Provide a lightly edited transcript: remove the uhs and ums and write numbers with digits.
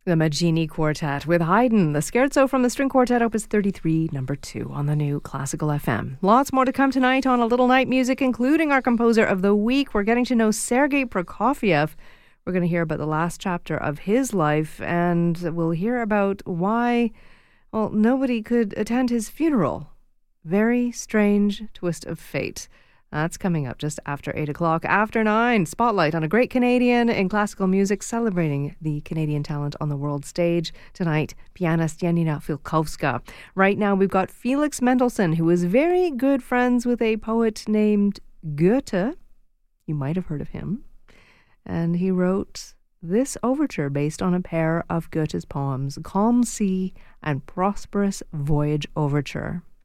The Maggini Quartet with Haydn, the Scherzo from the String Quartet, Opus 33, number 2 on the new Classical FM. Lots more to come tonight on A Little Night Music, including our composer of the week. We're getting to know Sergei Prokofiev. We're going to hear about the last chapter of his life, and we'll hear about why, well, nobody could attend his funeral. Very strange twist of fate. That's coming up just after 8 o'clock. After 9, spotlight on a great Canadian in classical music, celebrating the Canadian talent on the world stage. Tonight, pianist Janina Filkowska. Right now, we've got Felix Mendelssohn, who is very good friends with a poet named Goethe. You might have heard of him. And he wrote this overture based on a pair of Goethe's poems, Calm Sea and Prosperous Voyage Overture.